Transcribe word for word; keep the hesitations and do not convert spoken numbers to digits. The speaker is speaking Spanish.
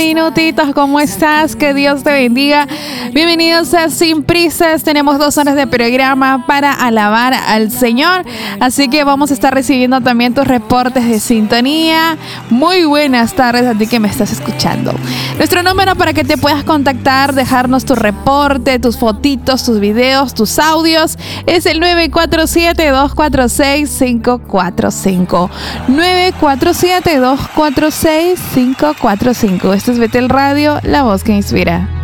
minutitos. ¿Cómo estás? Que Dios te bendiga. Bienvenidos a Sin Prisas. Tenemos dos horas de programa para alabar al Señor. Así que vamos a estar recibiendo también tus reportes de sintonía. Muy buenas tardes a ti que me estás escuchando. Nuestro número para que te puedas contactar, dejarnos tu reporte, tus fotitos, tus videos, tus audios, es el nueve cuatro siete, dos cuatro seis, cinco cuatro cinco. nueve cuatro siete, dos cuatro seis, cinco cuatro cinco. Esto es Betel Radio, la voz que inspira.